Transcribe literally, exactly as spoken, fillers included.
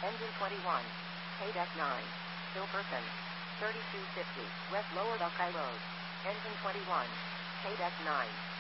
Engine twenty-one. K-Deck nine. Hilperson. thirty-two fifty. West Lower Buckeye Road. Engine twenty-one. K-Deck nine.